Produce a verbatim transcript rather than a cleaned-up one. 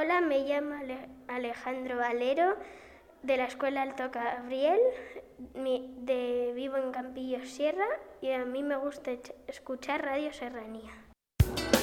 Hola, me llamo Ale- Alejandro Valero, de la Escuela Alto Gabriel, mi- de, vivo en Campillos Sierra y a mí me gusta ech- escuchar Radio Serranía.